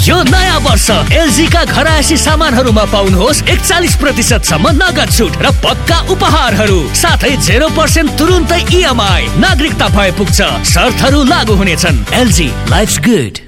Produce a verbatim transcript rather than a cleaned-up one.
यो नयाँ वर्ष एलजी का घरायसी सामानहरूमा पाउनुहोस् एकचालिस प्रतिशत सम्म नगद छुट र पक्का उपहारहरू साथै जेरो पर्सेन्ट तुरुन्तै इएमआई। नागरिकता भए पुग्छ, शर्तहरू लागू हुनेछन्। LG, lives good.